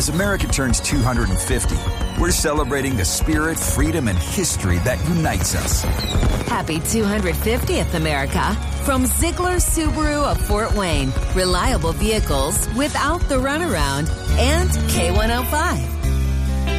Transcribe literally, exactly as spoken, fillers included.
As America turns two hundred fifty, we're celebrating the spirit, freedom, and history that unites us. Happy two hundred fiftieth, America. From Ziegler Subaru of Fort Wayne. Reliable vehicles without the runaround. And K one oh five.